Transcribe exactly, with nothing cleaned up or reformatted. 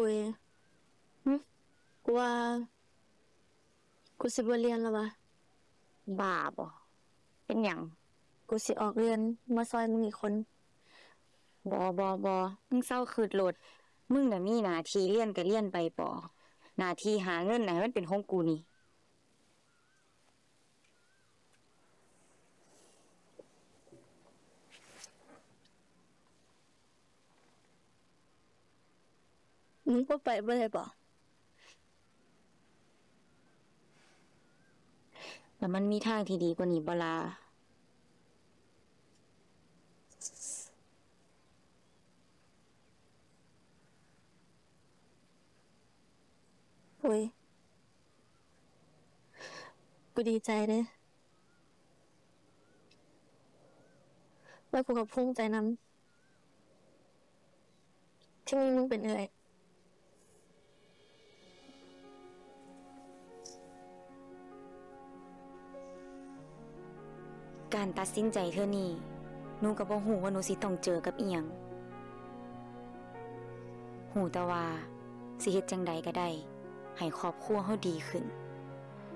ยหึกูว่ากูสิบ่เรียนแล้ววะบ้าบ่เป็นหยังกูสิออกเรียนมาซอยมึงอีกคนบ่บ่บ่มึงเศร้าคืดโลดมึงน่ะมีหน้าที่เรียนก็เรียนไปปอหน้าที่หาเงินน่ะมันเป็นของกูนี่มึงบ่ไปบ่ได้บ่แล้วมันมีทางที่ดีกว่านี้บ่ล่ะโอ้ยกูดีใจเด้แล้วกูก็ภูมิใจนำที่มีมึงเป็นเอื้อยการตัดสินใจเธอนี่หนูก็บ่ฮู้ว่าหนูสิต้องเจอกับอีหยังฮู้แต่ว่าสิเฮ็ดจังใดก็ได้ให้ครอบครัวเฮาดีขึ้น